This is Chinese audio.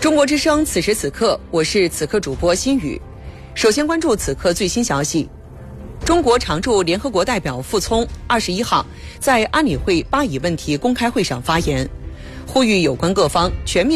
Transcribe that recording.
中国之声，此时此刻，我是此刻主播心雨。首先关注此刻最新消息。中国常驻联合国代表傅聪21号在安理会巴以问题公开会上发言，呼吁有关各方全面